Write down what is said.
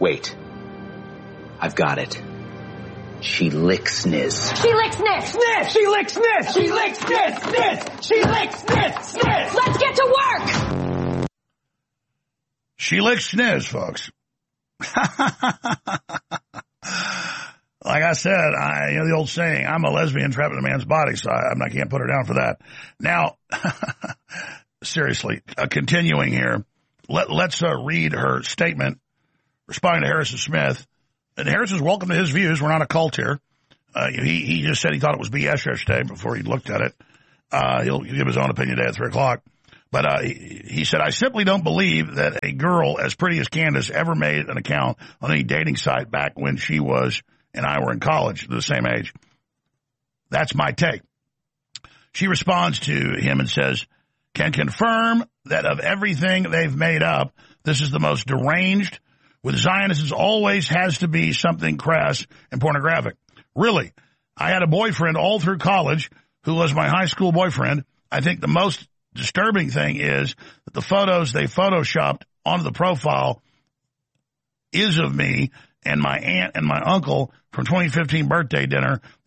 Wait. I've got it. She licks Sniz. She licks Sniz. Sniz! She licks Sniz! She licks Sniz! Sniz! She licks Sniz! Sniz! Let's get to work! She licks Sniz, folks. Like I said, the old saying, I'm a lesbian trapped in a man's body, so I can't put her down for that. Now, seriously, continuing here, let's read her statement responding to Harrison Smith. And Harrison's welcome to his views. We're not a cult here. He just said he thought it was BS yesterday before he looked at it. He'll give his own opinion today at 3 o'clock. But he said, I simply don't believe that a girl as pretty as Candace ever made an account on any dating site back when she was and I were in college, the same age. That's my take. She responds to him and says, can confirm that of everything they've made up, this is the most deranged. With Zionists, always has to be something crass and pornographic. Really, I had a boyfriend all through college who was my high school boyfriend. I think the most disturbing thing is that the photos they photoshopped onto the profile is of me and my aunt and my uncle from 2015 birthday dinner